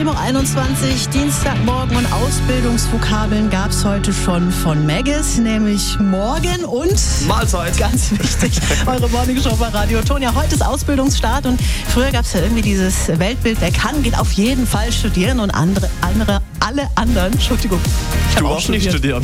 21 Uhr, Dienstagmorgen, und Ausbildungsvokabeln gab es heute schon von Maggis, nämlich morgen und Mahlzeit. Ganz wichtig, eure Morningshow bei Radio Ton. Ja, heute ist Ausbildungsstart und früher gab es ja irgendwie dieses Weltbild, wer kann, geht auf jeden Fall studieren, und alle anderen, Entschuldigung, ich habe auch nicht studieren.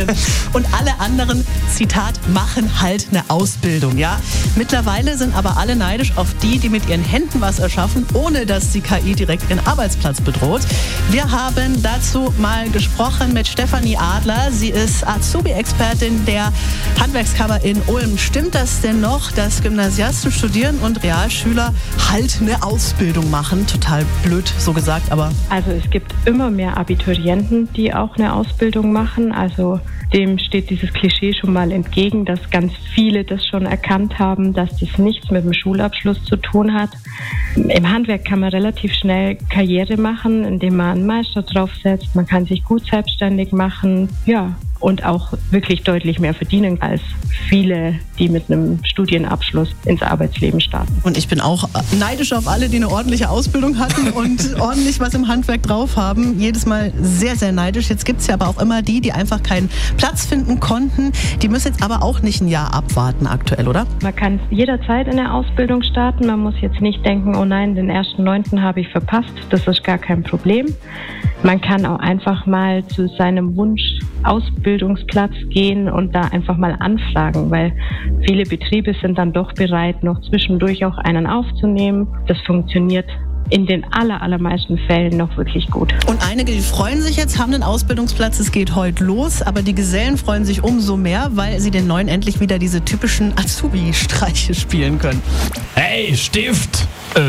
Und alle anderen, Zitat, machen halt eine Ausbildung, ja. Mittlerweile sind aber alle neidisch auf die mit ihren Händen was erschaffen, ohne dass die KI direkt ihren Arbeitsplatz bedroht. Wir haben dazu mal gesprochen mit Stefanie Adler. Sie ist Azubi-Expertin der Handwerkskammer in Ulm. Stimmt das denn noch, dass Gymnasiasten studieren und Realschüler halt eine Ausbildung machen? Total blöd so gesagt, aber... Also es gibt immer mehr Abiturienten, die auch eine Ausbildung machen. Also dem steht dieses Klischee schon mal entgegen, dass ganz viele das schon erkannt haben, dass das nichts mit dem Schulabschluss zu tun hat. Im Handwerk kann man relativ schnell Karriere machen, indem man einen Meister draufsetzt. Man kann sich gut selbstständig machen, ja, und auch wirklich deutlich mehr verdienen als viele, die mit einem Studienabschluss ins Arbeitsleben starten. Und ich bin auch neidisch auf alle, die eine ordentliche Ausbildung hatten und ordentlich was im Handwerk drauf haben. Jedes Mal sehr, sehr neidisch. Jetzt gibt es ja aber auch immer die einfach keinen Platz finden konnten. Die müssen jetzt aber auch nicht ein Jahr abwarten aktuell, oder? Man kann jederzeit in der Ausbildung starten. Man muss jetzt nicht denken, oh nein, den 1.9. habe ich verpasst. Das ist gar kein Problem. Man kann auch einfach mal zu seinem Wunsch-Ausbildungsplatz gehen und da einfach mal anfragen, weil viele Betriebe sind dann doch bereit, noch zwischendurch auch einen aufzunehmen. Das funktioniert in den allermeisten Fällen noch wirklich gut. Und einige, die freuen sich jetzt, haben einen Ausbildungsplatz, es geht heute los, aber die Gesellen freuen sich umso mehr, weil sie den Neuen endlich wieder diese typischen Azubi-Streiche spielen können. Hey, Stift!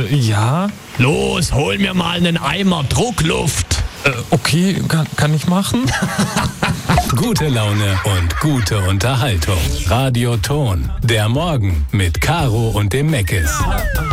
Ja? Los, hol mir mal einen Eimer Druckluft. Okay, kann ich machen? Gute Laune und gute Unterhaltung. Radio Ton, der Morgen mit Caro und dem Maggis.